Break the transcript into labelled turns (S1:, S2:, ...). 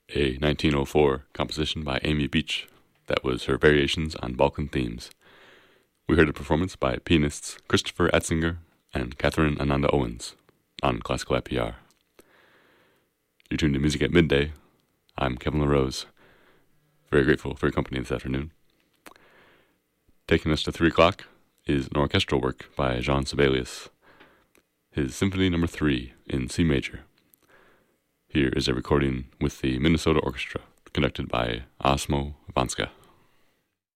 S1: a 1904 composition by Amy Beach that was her variations on Balkan themes. We heard a performance by pianists Christopher Etzinger and Catherine Ananda Owens on Classical IPR. You're tuned to Music at Midday. I'm Kevin LaRose. Very grateful for your company this afternoon. Taking us to 3 o'clock is an orchestral work by Jean Sibelius, his Symphony No. 3 in C major. Here is a recording with the Minnesota Orchestra, conducted by Osmo Vanska.